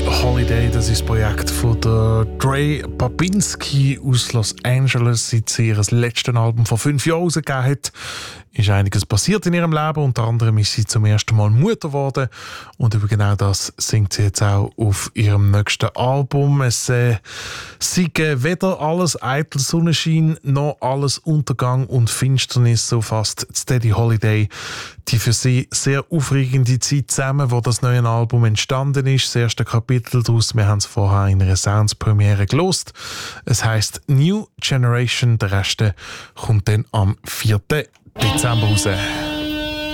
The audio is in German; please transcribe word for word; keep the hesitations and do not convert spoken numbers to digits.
Holiday, das ist das Projekt von der Dre Babinski aus Los Angeles. Seit sie ihr letztes Album vor fünf Jahren rausgegeben hat, ist einiges passiert in ihrem Leben. Unter anderem ist sie zum ersten Mal Mutter geworden. Und über genau das singt sie jetzt auch auf ihrem nächsten Album. Es äh, sei weder alles eitel Sonnenschein noch alles Untergang und Finsternis, so fasst Steady Holiday die für sie sehr aufregende Zeit zusammen, wo das neue Album entstanden ist. Das erste Kapitel daraus, wir haben es vorher in einer Sounds-Premiere gelost. Es heisst New Generation, der Rest kommt dann am vierten Dezember raus.